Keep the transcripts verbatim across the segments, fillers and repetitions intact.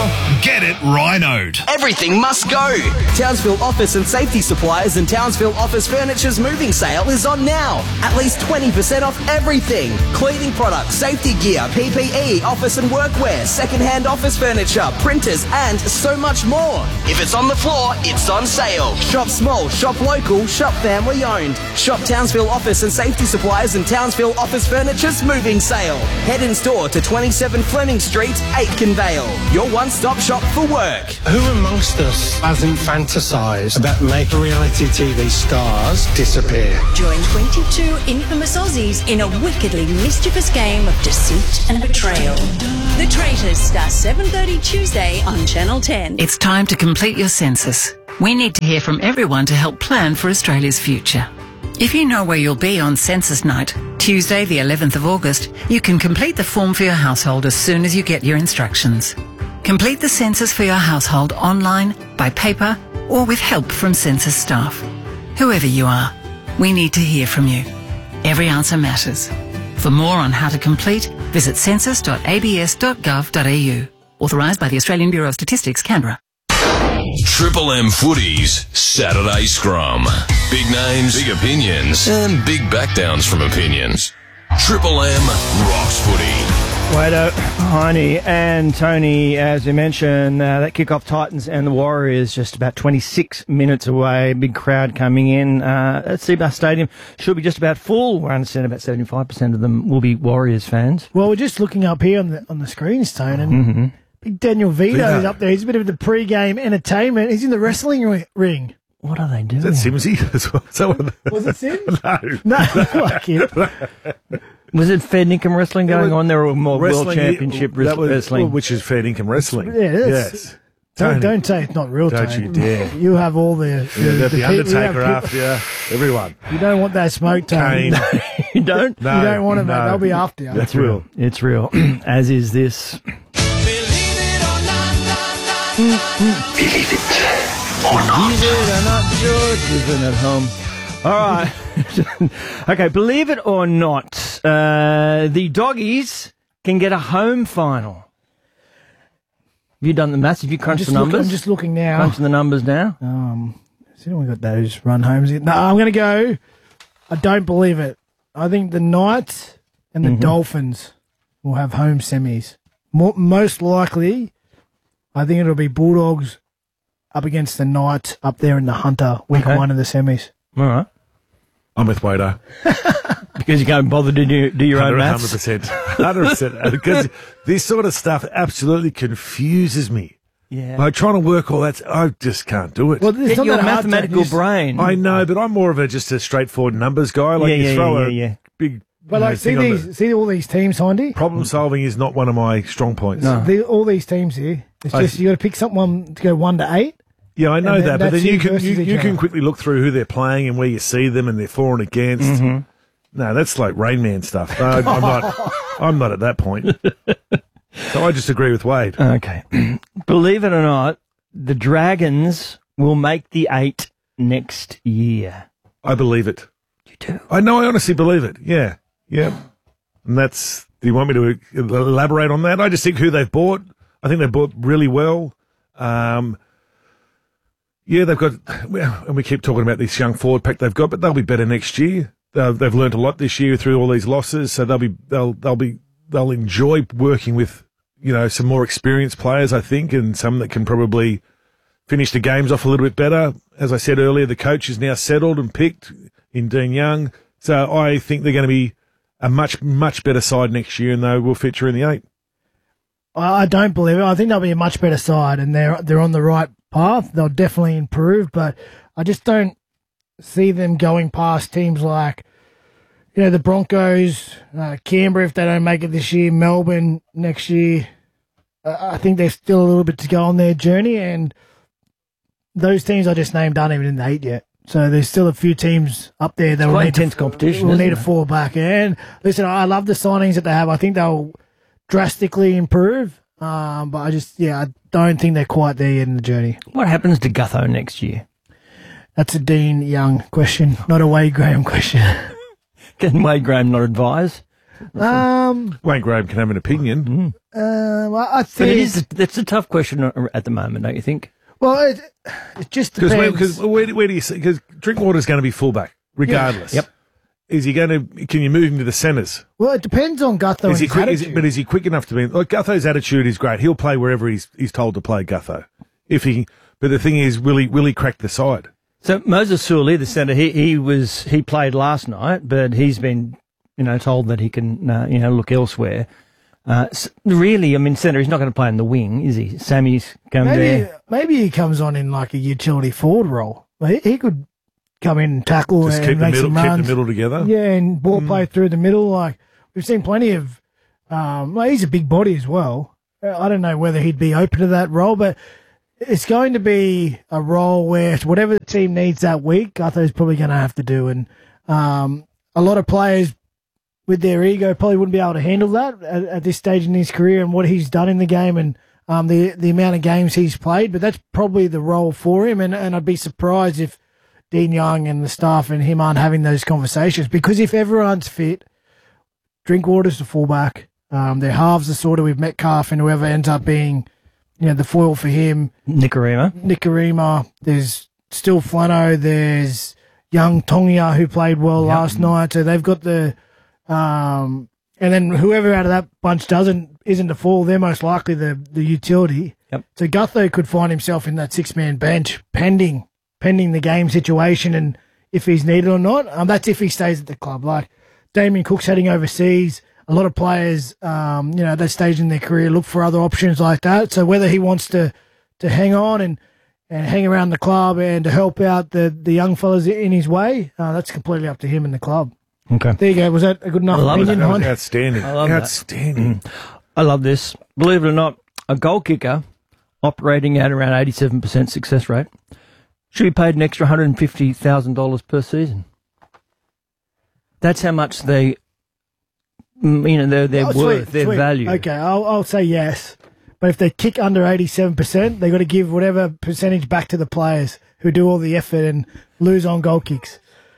Get it rhinoed. Everything must go. Townsville Office and Safety Suppliers and Townsville Office Furniture's moving sale is on now. At least twenty percent off everything. Cleaning products, safety gear, P P E, office and workwear, second-hand office furniture, printers, and so much more. If it's on the floor, it's on sale. Shop small, shop local, shop family owned. Shop Townsville Office and Safety Suppliers and Townsville Office Furniture's moving sale. Head in store to twenty-seven Fleming Street, Aitken Vale. Your one-stop shop for work. Who amongst us hasn't fantasised about making reality T V stars disappear? Join twenty-two infamous Aussies in a wickedly mischievous game of deceit and betrayal. The Traitors starts seven thirty Tuesday on Channel ten. It's time to complete your census. We need to hear from everyone to help plan for Australia's future. If you know where you'll be on census night, Tuesday the eleventh of August, you can complete the form for your household as soon as you get your instructions. Complete the census for your household online, by paper, or with help from census staff. Whoever you are, we need to hear from you. Every answer matters. For more on how to complete, visit census dot a b s dot gov dot a u. Authorised by the Australian Bureau of Statistics, Canberra. Triple M Footy's Saturday Scrum. Big names, big opinions, and big backdowns from opinions. Triple M rocks footy. Wado, Heine and Tony, as we mentioned, uh, that kick-off Titans and the Warriors just about twenty-six minutes away. Big crowd coming in. Uh, at Seabass Stadium should be just about full. We understand about seventy-five percent of them will be Warriors fans. Well, we're just looking up here on the on the screens, Tone, and Mm-hmm. big Daniel Vito Vito. is up there. He's a bit of the pre-game entertainment. He's in the wrestling ri- ring. What are they doing? Is that Simsy as well? Is that one? Was it Sim? No. No, like him. Was it fair income wrestling going Yeah, on there, or more Wrestling, world championship that was- wrestling? well, which is fair income wrestling. Yeah, it is. Yes. Don't, Tony, don't say it's not real, Don't Tone. you dare. You have all the... Yeah, the, the people- you Undertaker have after you. Everyone. people- You don't want that smoke, Tone. Kane. You don't? No, You don't want it, mate. no. They'll be after you. That's real. It's real. As is this. Believe it or not, George isn't at home. All right. Okay, believe it or not, uh, the Doggies can get a home final. Have you done the maths? Have you crunched Just the look- numbers? I'm just looking now. Crunching the numbers now? Um, see, we got those run homes. No, I'm going to go. I don't believe it. I think the Knights and the Mhm. Dolphins will have home semis. Mo most likely, I think it'll be Bulldogs up against the Knights up there in the Hunter, week Okay. one of the semis. All right. I'm with Wado. Because you can't bother to do, do your own one hundred maths? percent. one hundred percent. Because this sort of stuff absolutely confuses me. Yeah. Like trying to work all that, I just can't do it. Well, it's Get not your that hard to- mathematical you s- brain. I know, but I'm more of a just a straightforward numbers guy. Like Yeah, you yeah, throw yeah, a yeah, yeah. big But you know, like, see thing on these, the- see all these teams, Hindy. problem solving is not one of my strong points. No. The, all these teams here. It's I- just you got to pick someone to go one to eight. Yeah, I know And then that, but that's then you you can versus you, each you can other. quickly look through who they're playing and where you see them and they're for and against. Mm-hmm. No, that's like Rain Man stuff. No, I'm not. I'm not at that point. So I just agree with Wade. Okay. Believe it or not, the Dragons will make the eight next year. I believe it. You do? I know. I honestly believe it. Yeah, yeah. And that's. Do you want me to elaborate on that? I just think who they've bought. I think they've bought really well. Um, yeah, they've got, well, and we keep talking about this young forward pack they've got, but they'll be better next year. Uh, they've learnt a lot this year through all these losses, so they'll be they'll they'll be they'll enjoy working with you know some more experienced players, I think, and some that can probably finish the games off a little bit better. As I said earlier, the coach is now settled and picked in Dean Young, so I think they're going to be a much much better side next year, and they will feature in the eight. I I don't believe it. I think they'll be a much better side, and they're they're on the right path. They'll definitely improve, but I just don't see them going past teams like, you know, the Broncos, uh, Canberra if they don't make it this year, Melbourne next year. Uh, I think there's still a little bit to go on their journey, and those teams I just named aren't even in the eight yet. So there's still a few teams up there that will quite need intense to, competition, will isn't need a it? fall back. And listen, I love the signings that they have. I think they'll drastically improve. Um, but I just, yeah, I don't think they're quite there yet in the journey. What happens to Gutho next year? That's a Dean Young question, not a Wade Graham question. Can Wade Graham not advise? Um, Wayne Graham can have an opinion. Mm. uh, well, I But think. it is, it's a tough question at the moment, don't you think? Well, it, it just Because where, depends. 'cause where, do- where do you see? Because Drinkwater's going to be fullback regardless. Yep. Is he going to? Can you move him to the centres? well, it depends on Gutho and Is he his quick? Is he, attitude. but is he quick enough to be? Like Gutho's attitude is great. He'll play wherever he's he's told to play. Gutho, if he. But the thing is, will he will he crack the side? So Moses Suli, the centre, he, he was he played last night, but he's been you know told that he can uh, you know look elsewhere. Uh, s really, I mean, centre, he's not going to play in the wing, is he? Sammy's come maybe, there. maybe he comes on in like a utility forward role. He, he could come in and tackle Just and keep the make middle, some keep the runs. middle together. Yeah, and ball play through the middle. Like we've seen plenty of. Um, well, he's a big body as well. Uh, I don't know whether he'd be open to that role, but it's going to be a role where whatever the team needs that week, Gutho's probably going to have to do. And um, a lot of players with their ego probably wouldn't be able to handle that at, at this stage in his career and what he's done in the game and um, the the amount of games he's played. But that's probably the role for him. And, and I'd be surprised if Dean Young and the staff and him aren't having those conversations, because if everyone's fit, Drinkwater's the fullback. Um, their halves are sort of with Metcalf and whoever ends up being, you know, the foil for him. Nicarima. Nicarima. There's still Flano. There's young Tongia who played well Yep. last night. So they've got the, um, and then whoever out of that bunch doesn't isn't the foil, they're most likely the the utility. Yep. So Gutho could find himself in that six man bench pending pending the game situation and if he's needed or not. Um, that's if he stays at the club. Like Damien Cook's heading overseas. A lot of players, um, you know, at that stage in their career look for other options like that. So whether he wants to, to hang on and, and hang around the club and to help out the, the young fellas in his way, uh, that's completely up to him and the club. Okay. There you go. Was that a good enough I love opinion, That was Hon? outstanding. I love that. outstanding. I love this. Believe it or not, a goal kicker operating at around eighty-seven percent success rate should be paid an extra one hundred fifty thousand dollars per season. That's how much they, mm, you know, their, their Oh, worth, sweet, their sweet. value. Okay, I'll, I'll say yes. But if they kick under eighty-seven percent, they've got to give whatever percentage back to the players who do all the effort and lose on goal kicks.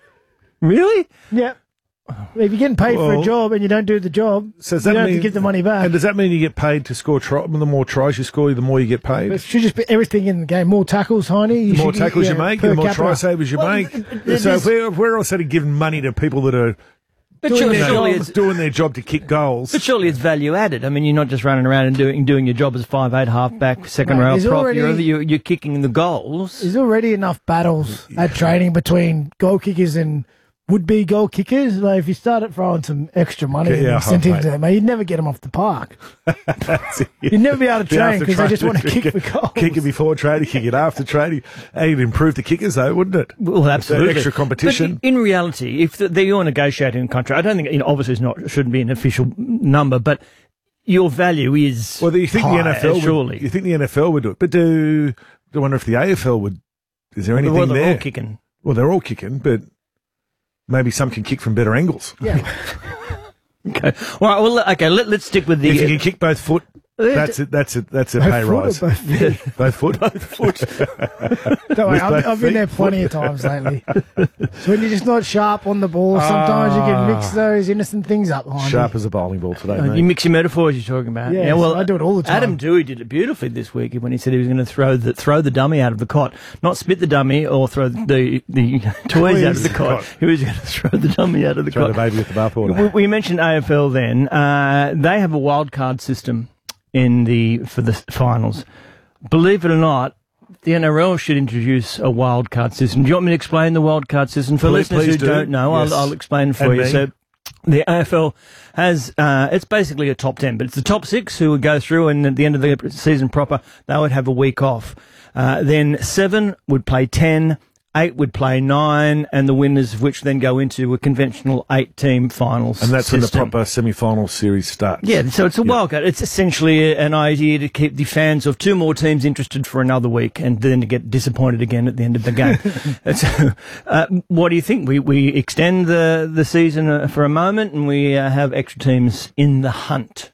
Really? Yeah. If you're getting paid for Well, a job and you don't do the job, So does you that don't mean, have to give the money back. And does that mean you get paid to score try? The more tries you score, the more you get paid. It should just be everything in the game. More tackles, Heine. You The more should get- tackles you yeah, make, per the more capita. try savers you Well, make. it- it So is- if we're, if we're also giving money to people that are But Doing surely, their surely job. it's, doing their job to kick goals, but surely it's value added. I mean, you're not just running around and doing doing your job as five eight half back, second Mate, row there's prop. already- You're, you're, you're kicking the goals. There's already enough battles at training between goal kickers and would-be goal kickers. Like if you started throwing some extra money and Yeah, incentives mate. there, mate, you'd never get them off the park. That's it. You'd never be able to Be train after because they just training, want to kick it- for goals. Kick it before training, kick it after training. And it'd improve the kickers, though, wouldn't it? Well, absolutely. Extra competition. But in reality, if the, you're negotiating a contract, I don't think, you know, obviously it's not, shouldn't be an official number, but your value is Well, you think higher, the N F L would, surely. you think the N F L would do it, but do I wonder if the A F L would? Is there anything well, they're there? all kicking. Well, they're all kicking, but maybe some can kick from better angles. Yeah. Okay. All right, well, okay, let, let's stick with the... If you can kick both foot, that's it. That's it. That's a pay Both rise. foot or both feet? Both foot. both foot. Don't worry, With I've, both I've been feet. there plenty of times lately. So when you're just not sharp on the ball, sometimes you can mix those innocent things up. Heine. Sharp as a bowling ball today, Uh, mate. you mix your metaphors you're talking about. Yes, yeah, well, I do it all the time. Adam Dewey did it beautifully this week when he said he was going to throw the throw the dummy out of the cot, not spit the dummy or throw the the toys out of the cot. He was going to throw the dummy out of the Throw the cot. baby with the bathwater. We, we mentioned A F L then. Uh, they have a wild card system in the for the finals. Believe it or not, the N R L should introduce a wild card system. Do you want me to explain the wild card system for Please- listeners please who do. don't know? Yes. I'll, I'll explain for And you. me. So. The A F L has, uh, it's basically a top ten, but it's the top six who would go through, and at the end of the season proper, they would have a week off. Uh, then seven would play ten, eight would play nine, and the winners of which then go into a conventional eight-team finals And that's when the system. proper semi-final series starts. Yeah, so it's a wildcard. It's essentially an idea to keep the fans of two more teams interested for another week and then to get disappointed again at the end of the game. so, uh, what do you think? We we extend the, the season uh, for a moment and we uh, have extra teams in the hunt.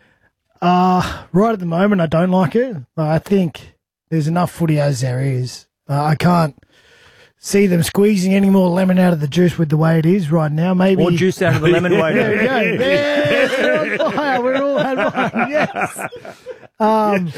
Uh, right at the moment, I don't like it. Uh, I think there's enough footy as there is. Uh, I can't see them squeezing any more lemon out of the juice with the way it is right now. Maybe More juice out of the lemon way. There we go. Yes, we're on fire. We're all had fun. Yes. Um,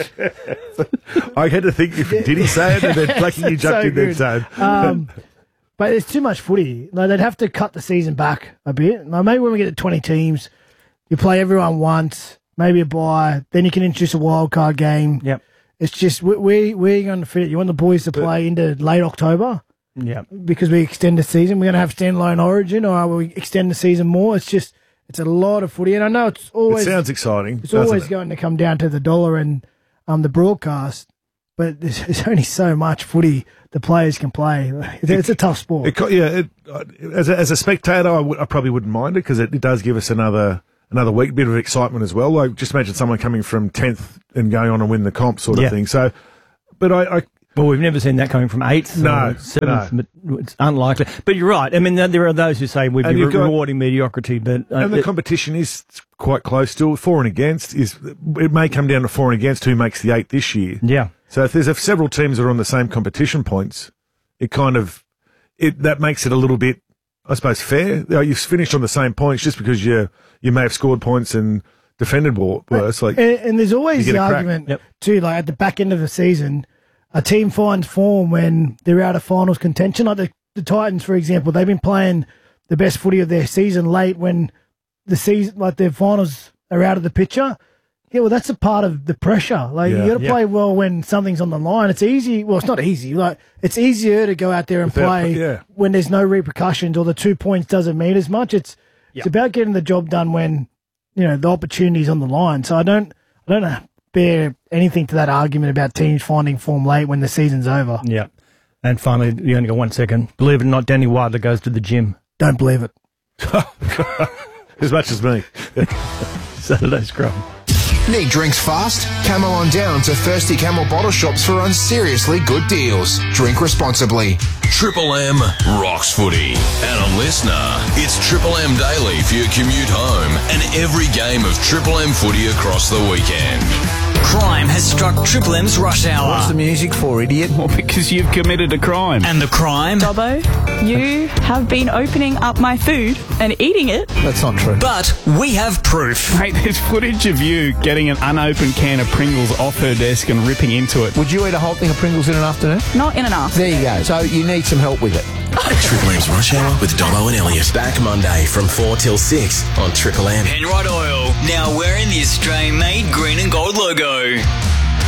I had to think, if, did he say it? And then Blackie, you jumped so in there good. saying. Um, but there's too much footy. Like, they'd have to cut the season back a bit. Like, maybe when we get to twenty teams, you play everyone once, maybe a bye, then you can introduce a wild card game. Yep. It's just, we, we, we're going to fit it. You want the boys to play into late October? Yeah. Because we extend the season. We're going to have standalone origin, or will we extend the season more? It's just, it's a lot of footy. And I know it's always... It sounds exciting. It's doesn't always it? going to come down to the dollar and um, the broadcast, but there's, there's only so much footy the players can play. It's, it's a tough sport. It, co- yeah, it, uh, as a, as a spectator, I, w- I probably wouldn't mind it because it, it does give us another another week, bit of excitement as well. Like, just imagine someone coming from tenth and going on and win the comp sort of Yeah. thing. So, but I, I Well, we've never seen that coming from eighth No, or seventh. But it's unlikely. But you're right. I mean, there are those who say we'd And be you've got- rewarding mediocrity, but uh, and the it- competition is quite close still. For and against is it may come down to for and against who makes the eight this year. yeah. So if there's a, several teams that are on the same competition points, it kind of it that makes it a little bit, I suppose, fair. You know, you've finished on the same points just because you you may have scored points and defended wo- worse. Like, And, and there's always You the get a crack. argument, Yep. too, like at the back end of the season, a team finds form when they're out of finals contention. Like the, the Titans, for example, they've been playing the best footy of their season late when the season, like their finals are out of the picture. Yeah, well, that's a part of the pressure. Like, Yeah. you got to Yeah. play well when something's on the line. It's easy. Well, it's not easy. Like, it's easier to go out there and Without- play yeah. when there's no repercussions or the two points doesn't mean as much. It's it's Yeah. about getting the job done when, you know, the opportunity's on the line. So I don't I don't bear anything to that argument about teams finding form late when the season's over. Yeah. And finally, you only got one second. Believe it or not, Danny Wilder goes to the gym. Don't believe it. as much as me. Saturday Scrum. Need drinks fast? Camel on down to Thirsty Camel bottle shops for unseriously good deals. Drink responsibly. Triple M rocks footy. And a listener, it's Triple M Daily for your commute home and every game of Triple M footy across the weekend. Crime has struck Triple M's rush hour. What's the music for, idiot? Well, because you've committed a crime. And the crime? Dobbo, you have been opening up my food and eating it. That's not true. But we have proof. Mate, there's footage of you getting an unopened can of Pringles off her desk and ripping into it. Would you eat a whole thing of Pringles in an afternoon? Not in enough. There you go. So you need some help with it. Triple M's Rush Hour with Dobbo and Elliot. Back Monday from four till six on Triple M. Penrite Oil, now wearing the Australian-made green and gold logo.